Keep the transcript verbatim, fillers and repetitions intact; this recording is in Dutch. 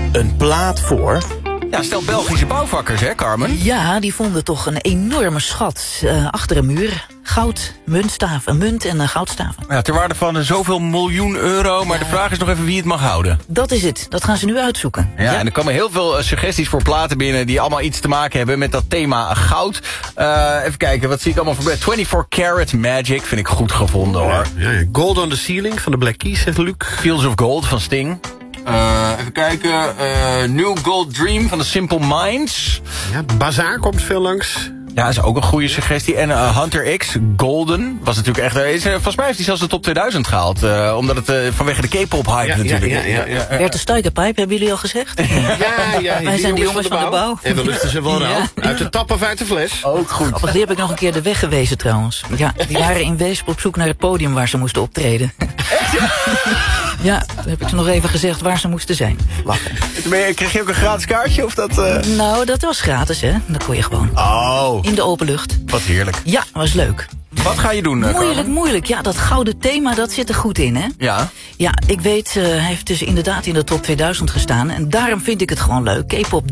een plaat voor... Ja, stel Belgische bouwvakkers, hè, Carmen? Ja, die vonden toch een enorme schat uh, achter een muur. Goud, muntstaven, munt en uh, goudstaven. Ja, ter waarde van zoveel miljoen euro, maar ja. De vraag is nog even wie het mag houden. Dat is het, dat gaan ze nu uitzoeken. Ja, ja. En er komen heel veel uh, suggesties voor platen binnen die allemaal iets te maken hebben met dat thema goud. Uh, even kijken, wat zie ik allemaal voor... twenty-four karat Magic vind ik goed gevonden, hoor. Ja, ja. Gold on the Ceiling van de Black Keys, zegt Luc. Fields of Gold van Sting. Uh, even kijken, uh, New Gold Dream van de Simple Minds. Ja, Bazaar komt veel langs. Ja, is ook een goede suggestie. En uh, Hunter X, Golden, was natuurlijk echt... Uh, is, uh, volgens mij heeft hij zelfs de top tweeduizend gehaald. Uh, omdat het uh, vanwege de K-pop hype ja, natuurlijk. Ja, ja, ja, ja. Bert de Stuikerpijp, hebben jullie al gezegd? Ja, ja. Wij zijn de jongens van de bouw. bouw. En we lusten ze wel aan. Ja. Uit de tap of uit de fles. Ook goed. Grappig, die heb ik nog een keer de weg gewezen trouwens. Ja, die waren in Weesp op zoek naar het podium waar ze moesten optreden. Echt? Ja, toen heb ik ze nog even gezegd waar ze moesten zijn. Lachen. Kreeg je ook een gratis kaartje? Of dat, uh... Nou, dat was gratis, hè. Dat kon je gewoon. Oh. In de open lucht. Wat heerlijk. Ja, was leuk. Wat ga je doen, Moeilijk, Carmen? moeilijk. Ja, dat gouden thema, dat zit er goed in, hè? Ja. Ja, ik weet, uh, hij heeft dus inderdaad in de top tweeduizend gestaan. En daarom vind ik het gewoon leuk. K-pop